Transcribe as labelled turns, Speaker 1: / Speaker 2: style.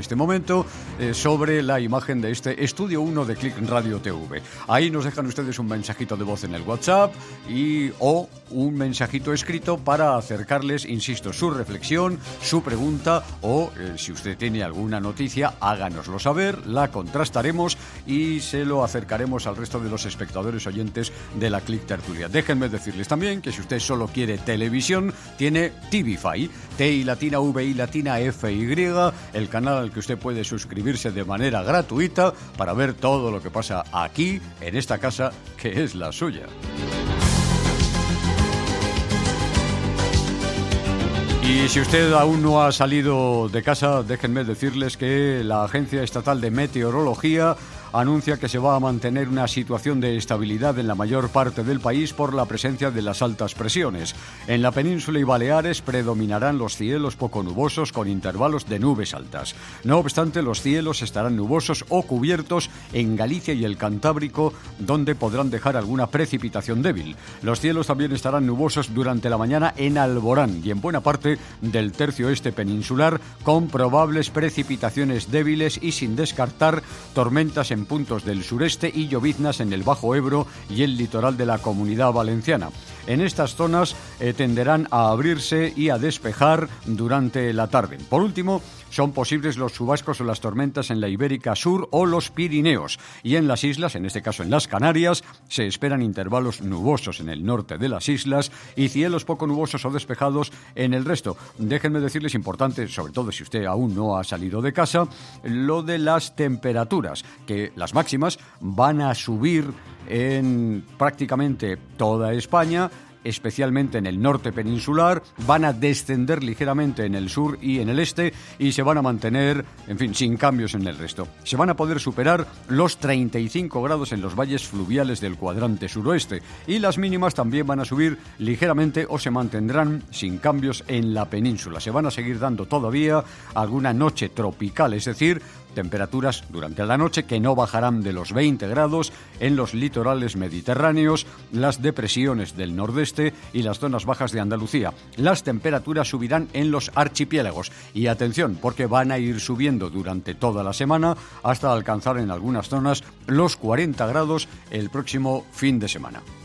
Speaker 1: este momento sobre la imagen de este Estudio 1 de Click Radio TV. Ahí nos dejan ustedes un mensajito de voz en el WhatsApp o un mensajito escrito para acercarles, insisto, su reflexión, su pregunta o si usted tiene alguna noticia, háganoslo saber, la contrastaremos y se lo acercaremos al resto de los espectadores oyentes de la Click Tertulia. Déjenme decirles también que si usted solo quiere televisión, tiene TVFi, T-I latina, V-I latina, F-Y, el canal al que usted puede suscribirse de manera gratuita para ver todo lo que pasa aquí, en esta casa, que es la suya. Y si usted aún no ha salido de casa, déjenme decirles que la Agencia Estatal de Meteorología anuncia que se va a mantener una situación de estabilidad en la mayor parte del país por la presencia de las altas presiones. En la península y Baleares predominarán los cielos poco nubosos con intervalos de nubes altas. No obstante, los cielos estarán nubosos o cubiertos en Galicia y el Cantábrico, donde podrán dejar alguna precipitación débil. Los cielos también estarán nubosos durante la mañana en Alborán y en buena parte del tercio este peninsular, con probables precipitaciones débiles y sin descartar tormentas en puntos del sureste y lloviznas en el Bajo Ebro y el litoral de la Comunidad Valenciana. En estas zonas tenderán a abrirse y a despejar durante la tarde. Por último, son posibles los chubascos o las tormentas en la Ibérica Sur o los Pirineos. Y en las islas, en este caso en las Canarias, se esperan intervalos nubosos en el norte de las islas y cielos poco nubosos o despejados en el resto. Déjenme decirles, importante, sobre todo si usted aún no ha salido de casa, lo de las temperaturas, que las máximas van a subir en prácticamente toda España, especialmente en el norte peninsular, van a descender ligeramente en el sur y en el este y se van a mantener, en fin, sin cambios en el resto. Se van a poder superar los 35 grados en los valles fluviales del cuadrante suroeste y las mínimas también van a subir ligeramente o se mantendrán sin cambios en la península. Se van a seguir dando todavía alguna noche tropical, es decir, temperaturas durante la noche que no bajarán de los 20 grados en los litorales mediterráneos, las depresiones del nordeste y las zonas bajas de Andalucía. Las temperaturas subirán en los archipiélagos y atención, porque van a ir subiendo durante toda la semana hasta alcanzar en algunas zonas los 40 grados el próximo fin de semana.